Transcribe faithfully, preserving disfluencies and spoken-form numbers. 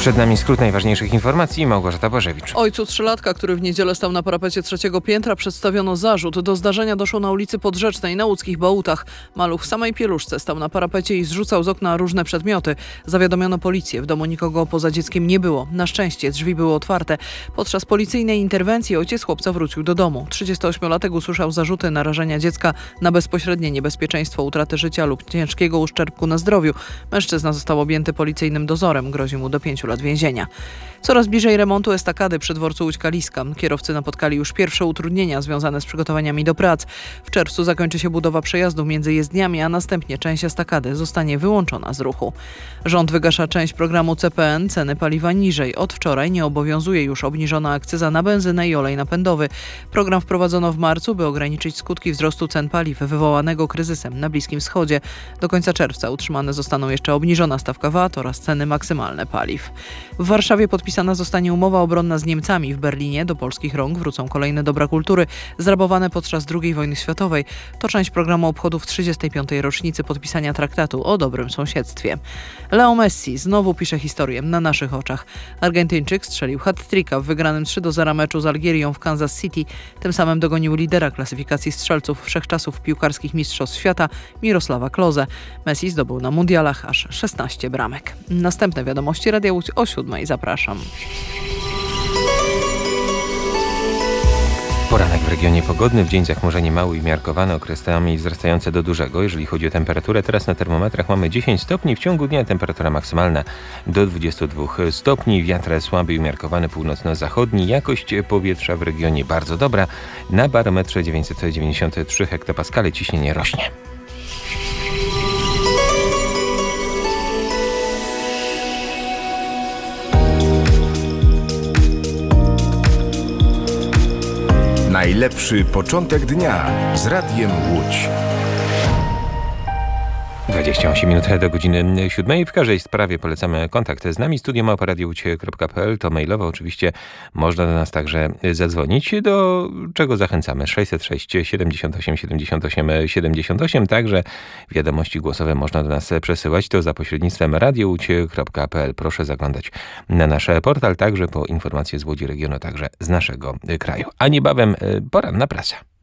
Przed nami skrót najważniejszych informacji. Małgorzata Bożewicz. Ojcu trzylatka, który w niedzielę stał na parapecie trzeciego piętra, przedstawiono zarzut. Do zdarzenia doszło na ulicy Podrzecznej na łódzkich Bałutach. Maluch w samej pieluszce stał na parapecie i zrzucał z okna różne przedmioty. Zawiadomiono policję. W domu nikogo poza dzieckiem nie było. Na szczęście drzwi były otwarte. Podczas policyjnej interwencji ojciec chłopca wrócił do domu. trzydziestoośmiolatek usłyszał zarzuty narażenia dziecka na bezpośrednie niebezpieczeństwo utraty życia lub ciężkiego uszczerbku na zdrowiu. Mężczyzna został objęty policyjnym dozorem. Grozi mu do pięciu lat więzienia. Coraz bliżej remontu estakady przy dworcu Łódź-Kaliska. Kierowcy napotkali już pierwsze utrudnienia związane z przygotowaniami do prac. W czerwcu zakończy się budowa przejazdów między jezdniami, a następnie część estakady zostanie wyłączona z ruchu. Rząd wygasza część programu C P N, ceny paliwa niżej. Od wczoraj nie obowiązuje już obniżona akcyza na benzynę i olej napędowy. Program wprowadzono w marcu, by ograniczyć skutki wzrostu cen paliw wywołanego kryzysem na Bliskim Wschodzie. Do końca czerwca utrzymane zostaną jeszcze obniżona stawka V A T oraz ceny maksymalne paliw. W Warszawie podpisana zostanie umowa obronna z Niemcami. W Berlinie do polskich rąk wrócą kolejne dobra kultury zrabowane podczas drugiej wojny światowej. To część programu obchodów trzydziestej piątej rocznicy podpisania traktatu o dobrym sąsiedztwie. Leo Messi znowu pisze historię na naszych oczach. Argentyńczyk strzelił hat-tricka w wygranym trzy do zera meczu z Algierią w Kansas City. Tym samym dogonił lidera klasyfikacji strzelców wszechczasów piłkarskich mistrzostw świata Mirosława Klose. Messi zdobył na mundialach aż szesnaście bramek. Następne wiadomości Radia Łódź o siódmej. Zapraszam. Poranek w regionie pogodny, w dzień zachmurzenie mały i miarkowany, okresami wzrastające do dużego. Jeżeli chodzi o temperaturę, teraz na termometrach mamy dziesięć stopni, w ciągu dnia temperatura maksymalna do dwudziestu dwóch stopni, wiatr słaby i umiarkowany północno-zachodni, jakość powietrza w regionie bardzo dobra, na barometrze dziewięćset dziewięćdziesiąt trzy hektopaskale ciśnienie rośnie. Najlepszy początek dnia z Radiem Łódź. dwadzieścia osiem minut do godziny siódmej. W każdej sprawie polecamy kontakt z nami. Studio małpa radio łódź kropka p l to mailowo. Oczywiście można do nas także zadzwonić, do czego zachęcamy. sześćset sześć siedemdziesiąt osiem siedemdziesiąt osiem siedemdziesiąt osiem. Także wiadomości głosowe można do nas przesyłać. To za pośrednictwem radio łódź kropka p l. Proszę zaglądać na nasz portal, także po informacje z Łodzi regionu, także z naszego kraju. A niebawem poranna prasa.